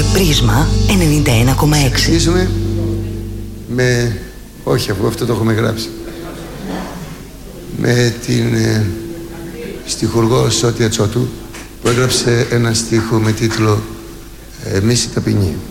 Ακούτε Πρίσμα 91,6. Αρχίζουμε με... Όχι, αφού αυτό το έχουμε γράψει. Με την στιχουργό Σώτια Τσότου, που έγραψε ένα στίχο με τίτλο «Εμείς οι ταπεινοί».